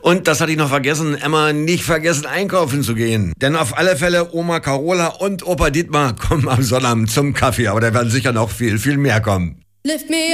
Und das hatte ich noch vergessen, Emma, nicht vergessen einkaufen zu gehen. Denn auf alle Fälle Oma Carola und Opa Dietmar kommen am Sonnabend zum Kaffee. Aber da werden sicher noch viel, viel mehr kommen. Lift me